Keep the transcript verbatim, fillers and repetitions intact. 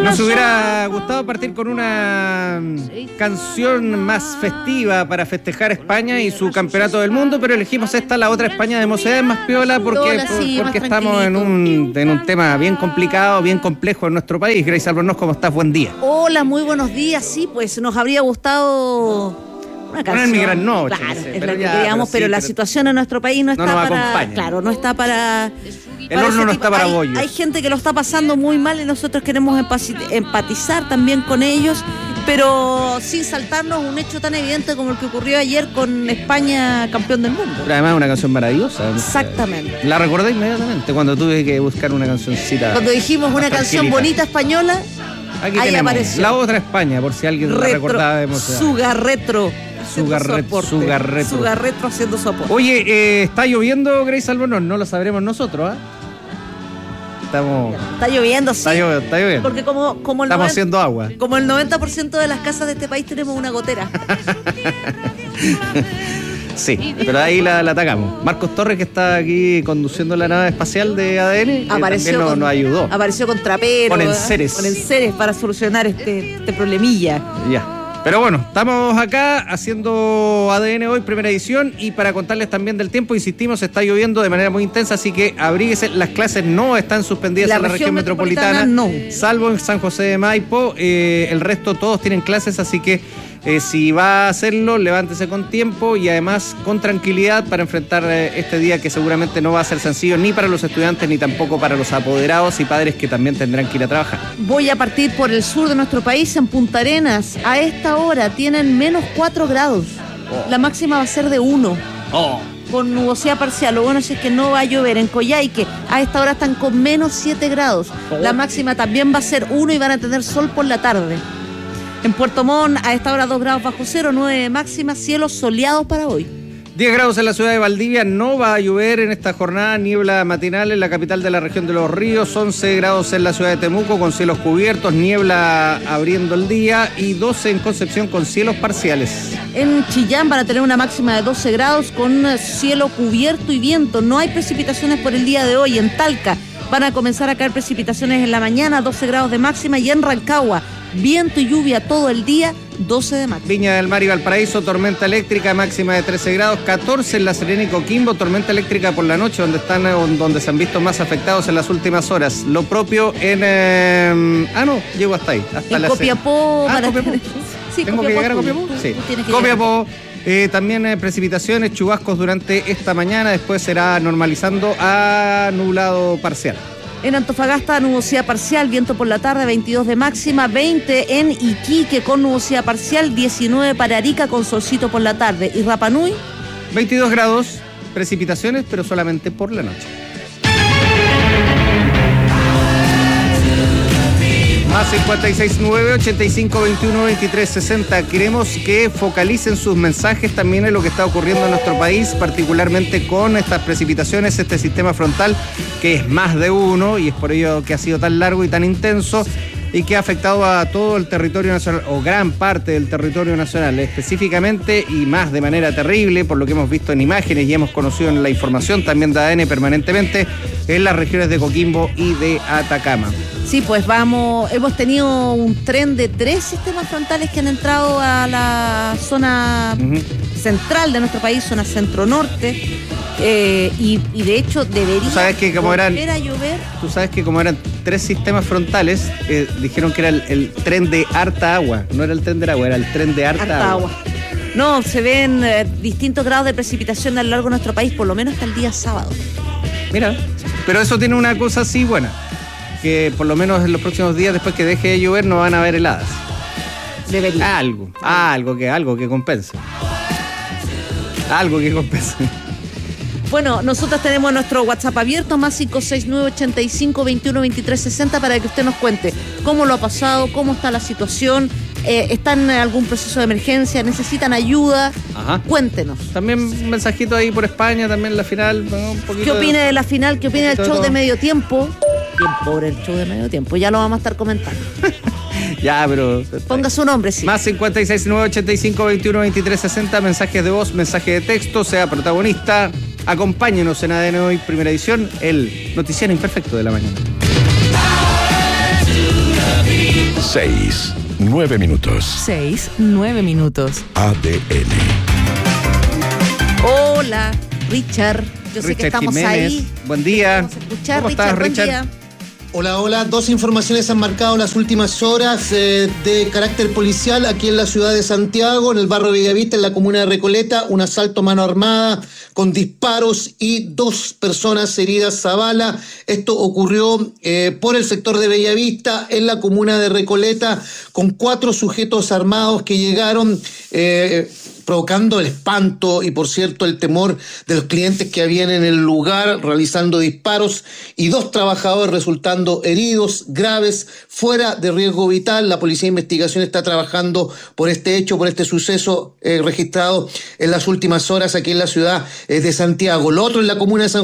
Nos hubiera gustado partir con una canción más festiva para festejar España y su campeonato del mundo, pero elegimos esta, la otra España de Mocedades, más piola, porque, Lola, sí, porque más estamos en un, en un tema bien complicado, bien complejo en nuestro país. Grace Albornoz, ¿cómo estás? Buen día. Hola, muy buenos días. Sí, pues nos habría gustado una canción. Mi gran noche. Claro, sé, es pero lo que ya, queríamos, pero, pero, sí, la pero situación en nuestro país no está no nos para... acompaña. Claro, no está para... El para horno no tipo. está para hay, bollos. Hay gente que lo está pasando muy mal y nosotros queremos empatizar también con ellos, pero sin saltarnos un hecho tan evidente como el que ocurrió ayer con España campeón del mundo. Pero además una canción maravillosa. Exactamente. La recordé inmediatamente cuando tuve que buscar una cancioncita. Cuando dijimos una canción bonita española, aquí ahí tenemos apareció. la otra España, por si alguien retro, la recordaba de Mocedades. Sugar Retro. Sugar Retro. Sugar Retro. Sugar Retro haciendo su aporte. Oye, eh, ¿está lloviendo, Grace Albornoz? No lo sabremos nosotros, ¿ah? ¿eh? Estamos... Está lloviendo, sí. Está lloviendo, está lloviendo. Porque como, como el Estamos noventa, haciendo agua. Como el noventa por ciento de las casas de este país tenemos una gotera. Sí, pero ahí la, la atacamos. Marcos Torres, que está aquí conduciendo la nave espacial de A D N, apareció también nos, con, nos ayudó. Apareció con trapero. Con enseres. Con enseres para solucionar este, este problemilla. Ya. Pero bueno, estamos acá haciendo A D N hoy, primera edición, y para contarles también del tiempo, insistimos, está lloviendo de manera muy intensa, así que abríguese. Las clases no están suspendidas la en la región, región metropolitana, metropolitana no. Salvo en San José de Maipo. Eh, el resto todos tienen clases, así que eh, si va a hacerlo, levántese con tiempo y además con tranquilidad para enfrentar eh, este día que seguramente no va a ser sencillo ni para los estudiantes ni tampoco para los apoderados y padres que también tendrán que ir a trabajar. Voy a partir por el sur de nuestro país, en Punta Arenas. A esta hora tienen menos cuatro grados. Oh. La máxima va a ser de uno. Oh. Con nubosidad parcial. Lo bueno es que no va a llover. En Coyhaique a esta hora están con menos siete grados. Oh. La máxima también va a ser uno y van a tener sol por la tarde. En Puerto Montt a esta hora dos grados bajo cero, nueve de máxima, cielos soleados para hoy. diez grados en la ciudad de Valdivia, no va a llover en esta jornada, niebla matinal en la capital de la región de Los Ríos, once grados en la ciudad de Temuco con cielos cubiertos, niebla abriendo el día y doce en Concepción con cielos parciales. En Chillán van a tener una máxima de doce grados con cielo cubierto y viento, no hay precipitaciones por el día de hoy. En Talca van a comenzar a caer precipitaciones en la mañana, doce grados de máxima, y en Rancagua viento y lluvia todo el día, doce de máxima. Viña del Mar y Valparaíso, tormenta eléctrica, máxima de trece grados, catorce en La Serena y Coquimbo, tormenta eléctrica por la noche, donde están donde se han visto más afectados en las últimas horas. Lo propio en... Eh, ah, no, llego hasta ahí. Hasta en la Copiapó. Ah, para Copiapó. Sí, ¿Tengo Copiapó, que llegar a Copiapó? Sí. Copiapó. Eh, también eh, precipitaciones, chubascos durante esta mañana, después será normalizando a nublado parcial. En Antofagasta, nubosidad parcial, viento por la tarde, veintidós de máxima, veinte en Iquique con nubosidad parcial, diecinueve para Arica con solcito por la tarde. Y Rapa Nui, veintidós grados, precipitaciones, pero solamente por la noche. Más cincuenta y seis nueve, ochenta y cinco, veintiuno, veintitrés, sesenta. Queremos que focalicen sus mensajes también en lo que está ocurriendo en nuestro país, particularmente con estas precipitaciones, este sistema frontal que es más de uno y es por ello que ha sido tan largo y tan intenso y que ha afectado a todo el territorio nacional, o gran parte del territorio nacional, específicamente y más de manera terrible, por lo que hemos visto en imágenes y hemos conocido en la información también de A D N permanentemente, en las regiones de Coquimbo y de Atacama. Sí, pues vamos, hemos tenido un tren de tres sistemas frontales que han entrado a la zona uh-huh. central de nuestro país, zona centro-norte, eh, y, y de hecho debería ¿Tú sabes que como eran, volver a llover. Tú sabes que como eran tres sistemas frontales, eh, dijeron que era el, el tren de harta agua, no era el tren del agua, era el tren de harta, harta agua. agua. No, se ven eh, distintos grados de precipitación a lo largo de nuestro país, por lo menos hasta el día sábado. Mira, pero eso tiene una cosa así buena, que por lo menos en los próximos días, después que deje de llover, no van a haber heladas. Debería. Algo, algo que, algo que compense. Algo que compense. Bueno, nosotros tenemos nuestro WhatsApp abierto, más cinco seis nueve, ochenta y cinco, veintiuno, veintitrés, sesenta, para que usted nos cuente cómo lo ha pasado, cómo está la situación, eh, están en algún proceso de emergencia, necesitan ayuda. Ajá. Cuéntenos. También un mensajito ahí por España, también la final. ¿No? Un poquito ¿Qué opina de, de la final? ¿Qué opina del show de medio tiempo? Bien pobre el show de medio tiempo, ya lo vamos a estar comentando. Ya, pero... Ponga su nombre, sí. Más cincuenta y seis nueve, ochenta y cinco, veintiuno, veintitrés, sesenta, mensajes de voz, mensaje de texto, sea protagonista. Acompáñenos en A D N Hoy, primera edición, el noticiero imperfecto de la mañana. Seis, nueve minutos. Seis, nueve minutos. A D N. Hola, Richard. Yo sé Richard que estamos Jiménez. ahí. Buen día. Vamos a escuchar, ¿Cómo Richard, estás, buen Richard? día. Hola, hola. Dos informaciones han marcado las últimas horas eh, de carácter policial aquí en la ciudad de Santiago, en el barrio Bellavista, en la comuna de Recoleta. Un asalto a mano armada con disparos y dos personas heridas a bala. Esto ocurrió eh, por el sector de Bellavista, en la comuna de Recoleta, con cuatro sujetos armados que llegaron eh, provocando el espanto y, por cierto, el temor de los clientes que habían en el lugar, realizando disparos, y dos trabajadores resultando heridos graves, fuera de riesgo vital. La Policía de Investigación está trabajando por este hecho, por este suceso eh, registrado en las últimas horas aquí en la ciudad eh, de Santiago. Lo otro, en la comuna de San